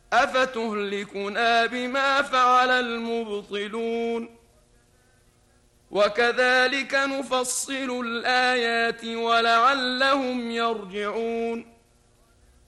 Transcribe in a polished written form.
أفتهلكنا بما فعل المبطلون وكذلك نفصل الآيات ولعلهم يرجعون